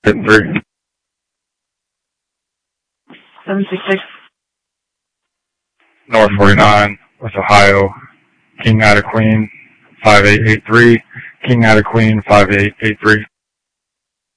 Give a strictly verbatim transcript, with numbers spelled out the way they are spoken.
three. seven six six. North forty-nine, West Ohio, King out of Queen, five eight eight three, King out of Queen, five eight eight three.